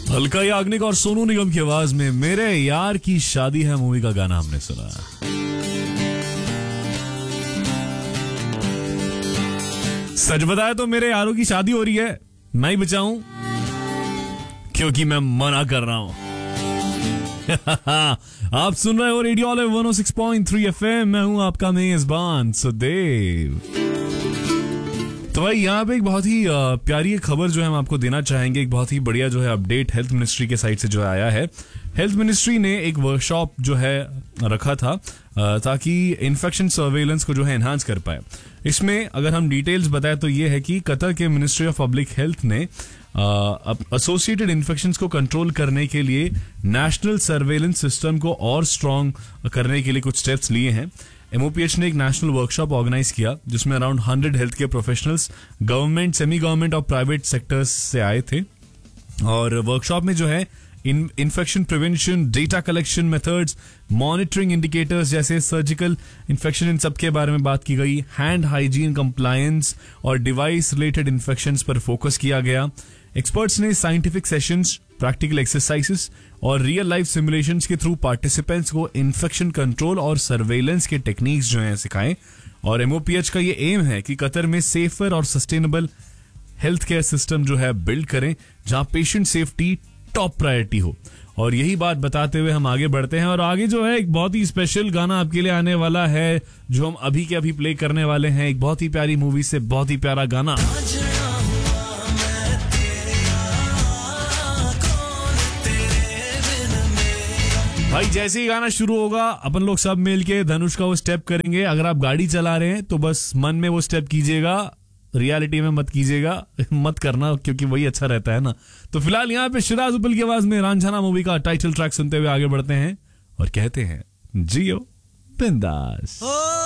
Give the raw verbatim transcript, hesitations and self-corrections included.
हल्का याग्निक और सोनू निगम की आवाज में मेरे यार की शादी है मूवी का गाना हमने सुना। सच बताया तो मेरे यारों की शादी हो रही है, मैं ही बचाऊं क्योंकि मैं मना कर रहा हूं। आप सुन रहे हो रेडियो ऑल वन ओ सिक्स पॉइंट थ्री एफएम, मैं हूं आपका मेजबान सुदेव। तो भाई यहाँ पे एक बहुत ही प्यारी खबर जो है हम आपको देना चाहेंगे। एक बहुत ही बढ़िया जो है अपडेट हेल्थ मिनिस्ट्री के साइड से जो है आया है। हेल्थ मिनिस्ट्री ने एक वर्कशॉप जो है रखा था ताकि इन्फेक्शन सर्वेलेंस को जो है एनहांस कर पाए। इसमें अगर हम डिटेल्स बताएं तो ये है कि कतर के मिनिस्ट्री ऑफ पब्लिक हेल्थ ने एसोसिएटेड इन्फेक्शंस को कंट्रोल करने के लिए नेशनल सर्वेलेंस सिस्टम को और स्ट्रॉन्ग करने के लिए कुछ स्टेप्स लिए हैं। एमओपीएच ने एक नेशनल वर्कशॉप ऑर्गेनाइज किया जिसमें around hundred health care professionals government, semi government और प्राइवेट सेक्टर्स से आए थे। और वर्कशॉप में जो है इन infection prevention, data collection methods, monitoring indicators जैसे सर्जिकल इन्फेक्शन, इन सब के बारे में बात की गई। हैंड हाइजीन, कंप्लायंस और डिवाइस रिलेटेड इन्फेक्शंस पर फोकस किया गया। एक्सपर्ट्स ने साइंटिफिक सेशंस, प्रैक्टिकल एक्सरसाइजेस और रियल लाइफ सिमुलेशंस के थ्रू पार्टिसिपेंट्स को इन्फेक्शन कंट्रोल और सर्वेलेंस के टेक्निक्स जो हैं सिखाएं। और एमओपीएच का ये एम है कि कतर में सेफर और सस्टेनेबल हेल्थ केयर सिस्टम जो है बिल्ड करें जहां पेशेंट सेफ्टी टॉप प्रायोरिटी हो। और यही बात बताते हुए हम आगे बढ़ते हैं और आगे जो है एक बहुत ही स्पेशल गाना आपके लिए आने वाला है जो हम अभी के अभी प्ले करने वाले हैं। एक बहुत ही प्यारी मूवी से बहुत ही प्यारा गाना। भाई जैसे ही गाना शुरू होगा अपन लोग सब मिल के धनुष का वो स्टेप करेंगे। अगर आप गाड़ी चला रहे हैं तो बस मन में वो स्टेप कीजिएगा, रियलिटी में मत कीजिएगा, मत करना क्योंकि वही अच्छा रहता है ना। तो फिलहाल यहाँ पे शिराज उपल की आवाज में रांझाना मूवी का टाइटल ट्रैक सुनते हुए आगे बढ़ते हैं और कहते हैं जियो बिंदास।